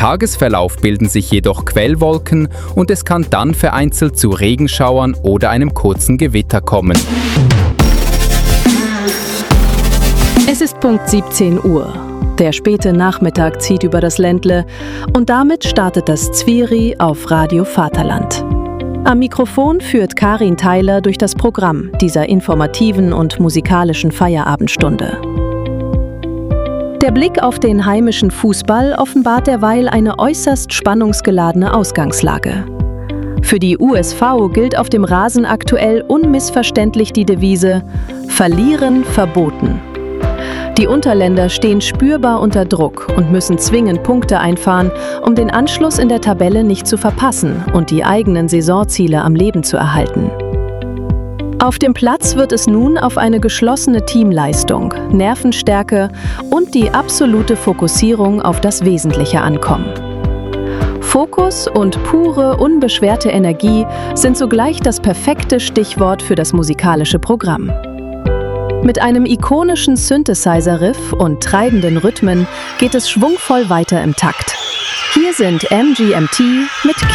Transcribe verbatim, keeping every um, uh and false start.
Tagesverlauf bilden sich jedoch Quellwolken und es kann dann vereinzelt zu Regenschauern oder einem kurzen Gewitter kommen. Es ist Punkt siebzehn Uhr. Der späte Nachmittag zieht über das Ländle und damit startet das Zwiri auf Radio Vaterland. Am Mikrofon führt Karin Theiler durch das Programm dieser informativen und musikalischen Feierabendstunde. Der Blick auf den heimischen Fußball offenbart derweil eine äußerst spannungsgeladene Ausgangslage. Für die U S V gilt auf dem Rasen aktuell unmissverständlich die Devise „Verlieren verboten". Die Unterländer stehen spürbar unter Druck und müssen zwingend Punkte einfahren, um den Anschluss in der Tabelle nicht zu verpassen und die eigenen Saisonziele am Leben zu erhalten. Auf dem Platz wird es nun auf eine geschlossene Teamleistung, Nervenstärke und die absolute Fokussierung auf das Wesentliche ankommen. Fokus und pure, unbeschwerte Energie sind sogleich das perfekte Stichwort für das musikalische Programm. Mit einem ikonischen Synthesizer-Riff und treibenden Rhythmen geht es schwungvoll weiter im Takt. Hier sind M G M T mit